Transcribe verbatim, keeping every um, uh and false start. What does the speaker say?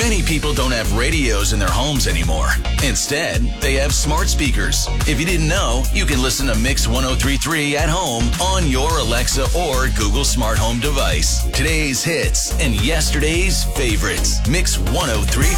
Many people don't have radios in their homes anymore. Instead, they have smart speakers. If you didn't know, you can listen to Mix one oh three point three at home on your Alexa or Google Smart Home device. Today's hits and yesterday's favorites. Mix one oh three